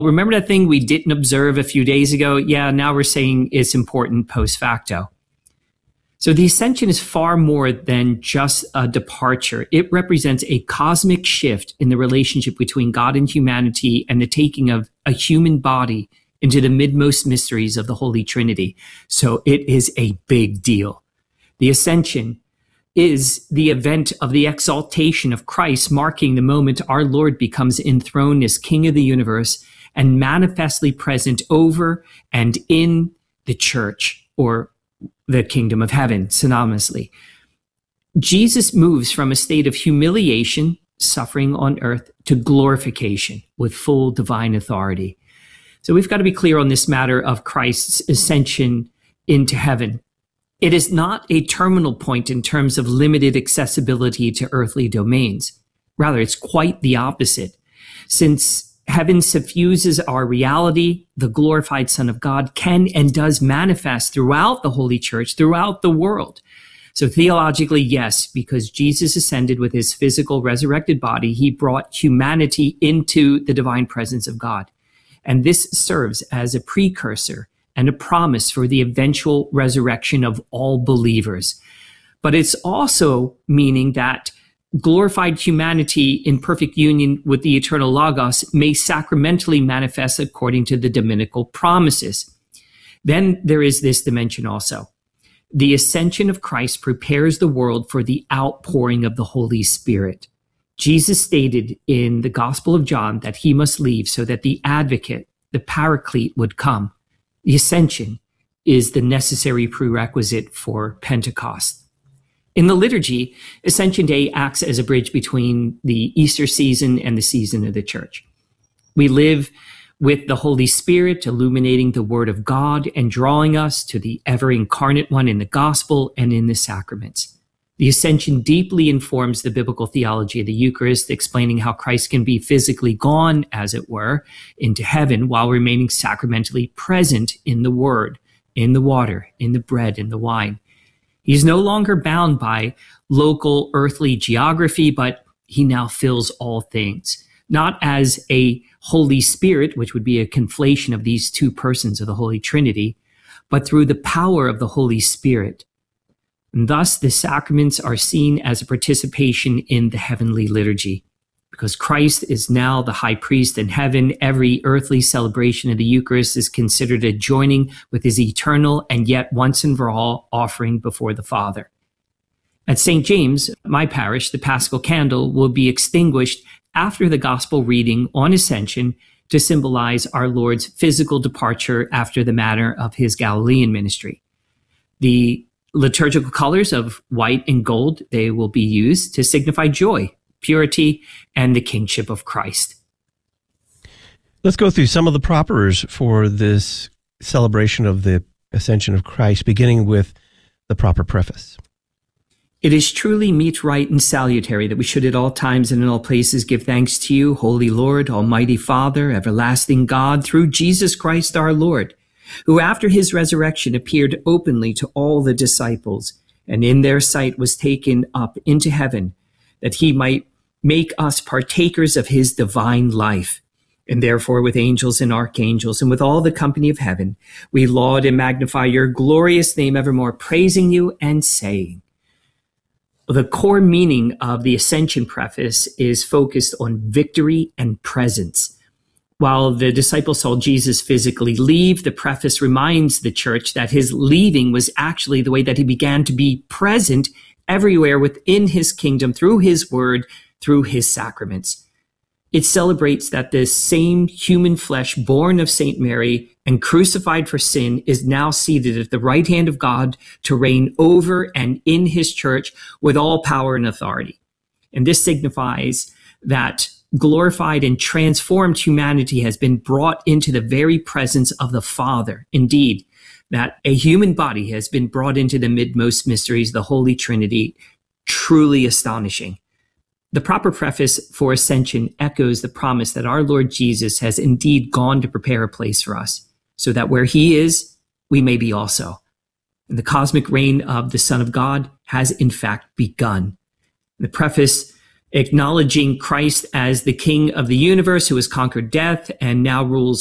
Remember that thing we didn't observe a few days ago? Yeah, now we're saying it's important post facto. So the ascension is far more than just a departure. It represents a cosmic shift in the relationship between God and humanity and the taking of a human body into the midmost mysteries of the Holy Trinity. So it is a big deal. The ascension is the event of the exaltation of Christ, marking the moment our Lord becomes enthroned as King of the universe and manifestly present over and in the church, or the kingdom of heaven, synonymously. Jesus moves from a state of humiliation, suffering on earth, to glorification with full divine authority. So we've got to be clear on this matter of Christ's ascension into heaven. It is not a terminal point in terms of limited accessibility to earthly domains. Rather, it's quite the opposite. Since heaven suffuses our reality, the glorified Son of God can and does manifest throughout the Holy Church, throughout the world. So theologically, yes, because Jesus ascended with his physical resurrected body, he brought humanity into the divine presence of God. And this serves as a precursor and a promise for the eventual resurrection of all believers. But it's also meaning that glorified humanity in perfect union with the eternal Logos may sacramentally manifest according to the dominical promises. Then there is this dimension also. The ascension of Christ prepares the world for the outpouring of the Holy Spirit. Jesus stated in the Gospel of John that he must leave so that the advocate, the paraclete, would come. The ascension is the necessary prerequisite for Pentecost. In the liturgy, Ascension Day acts as a bridge between the Easter season and the season of the church. We live with the Holy Spirit illuminating the Word of God and drawing us to the ever-incarnate one in the gospel and in the sacraments. The Ascension deeply informs the biblical theology of the Eucharist, explaining how Christ can be physically gone, as it were, into heaven while remaining sacramentally present in the Word, in the water, in the bread, in the wine. He's no longer bound by local earthly geography, but he now fills all things, not as a Holy Spirit, which would be a conflation of these two persons of the Holy Trinity, but through the power of the Holy Spirit. And thus, the sacraments are seen as a participation in the heavenly liturgy. Because Christ is now the high priest in heaven, every earthly celebration of the Eucharist is considered a joining with his eternal and yet once and for all offering before the Father. At St. James, my parish, the Paschal Candle will be extinguished after the Gospel reading on Ascension to symbolize our Lord's physical departure after the manner of his Galilean ministry. The liturgical colors of white and gold, they will be used to signify joy, purity, and the kingship of Christ. Let's go through some of the propers for this celebration of the Ascension of Christ, beginning with the proper preface. It is truly meet, right, and salutary that we should at all times and in all places give thanks to you, Holy Lord, Almighty Father, everlasting God, through Jesus Christ our Lord, who after his resurrection appeared openly to all the disciples, and in their sight was taken up into heaven, that he might make us partakers of his divine life. And therefore, with angels and archangels and with all the company of heaven, we laud and magnify your glorious name evermore, praising you and saying. The core meaning of the Ascension preface is focused on victory and presence. While the disciples saw Jesus physically leave, the preface reminds the church that his leaving was actually the way that he began to be present everywhere within his kingdom through his word, through his sacraments. It celebrates that this same human flesh born of St. Mary and crucified for sin is now seated at the right hand of God to reign over and in his church with all power and authority. And this signifies that glorified and transformed humanity has been brought into the very presence of the Father. Indeed, that a human body has been brought into the midmost mysteries of the Holy Trinity, truly astonishing. The proper preface for Ascension echoes the promise that our Lord Jesus has indeed gone to prepare a place for us, so that where he is, we may be also. And the cosmic reign of the Son of God has in fact begun. The preface acknowledging Christ as the King of the universe who has conquered death and now rules